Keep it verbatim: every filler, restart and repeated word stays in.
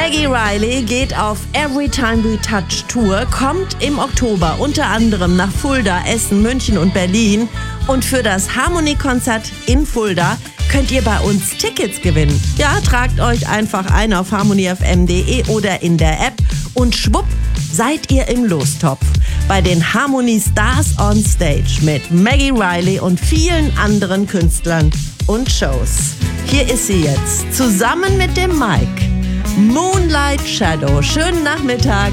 Maggie Reilly geht auf Every Time We Touch Tour, kommt im Oktober unter anderem nach Fulda, Essen, München und Berlin. Und für das Harmony-Konzert in Fulda könnt ihr bei uns Tickets gewinnen. Ja, tragt euch einfach ein auf harmony f m punkt d e oder in der App und schwupp, seid ihr im Lostopf bei den Harmony Stars on Stage mit Maggie Reilly und vielen anderen Künstlern und Shows. Hier ist sie jetzt, zusammen mit dem Mike. Moonlight Shadow. Schönen Nachmittag.